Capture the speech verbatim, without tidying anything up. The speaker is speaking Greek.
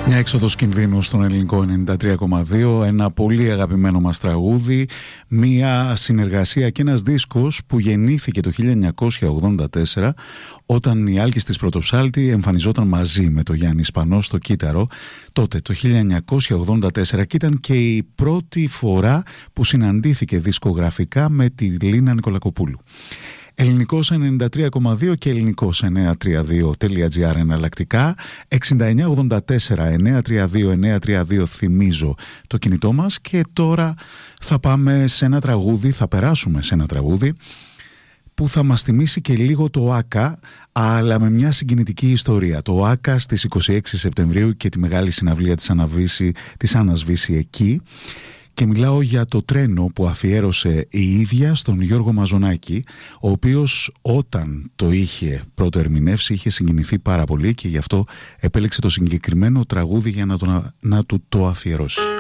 Μια έξοδος κινδύνου στον ελληνικό ενενήντα τρία κόμμα δύο, ένα πολύ αγαπημένο μας τραγούδι, μια συνεργασία και ένας δίσκος που γεννήθηκε το χίλια εννιακόσια ογδόντα τέσσερα όταν η Άλκης της Πρωτοψάλτη εμφανιζόταν μαζί με τον Γιάννη Σπανό στο κύτταρο τότε το χίλια εννιακόσια ογδόντα τέσσερα και ήταν και η πρώτη φορά που συναντήθηκε δισκογραφικά με τη Λίνα Νικολακοπούλου. Ελληνικός ενενήντα τρία κόμμα δύο και ελληνικός εννιακόσια τριάντα δύο τελεία τζι άρ εναλλακτικά. Εξήντα εννιά ογδόντα τέσσερα εννιακόσια τριάντα δύο εννιακόσια τριάντα δύο θυμίζω το κινητό μας. Και τώρα θα πάμε σε ένα τραγούδι, θα περάσουμε σε ένα τραγούδι που θα μας θυμίσει και λίγο το ΆΚΑ, αλλά με μια συγκινητική ιστορία. Το ΆΚΑ στις είκοσι έξι Σεπτεμβρίου και τη μεγάλη συναυλία της, Αναβίση, της Άννας Βύση εκεί. Και μιλάω για το τρένο που αφιέρωσε η ίδια στον Γιώργο Μαζονάκη, ο οποίος όταν το είχε πρώτο ερμηνεύσει είχε συγκινηθεί πάρα πολύ και γι' αυτό επέλεξε το συγκεκριμένο τραγούδι για να, το, να του το αφιερώσει.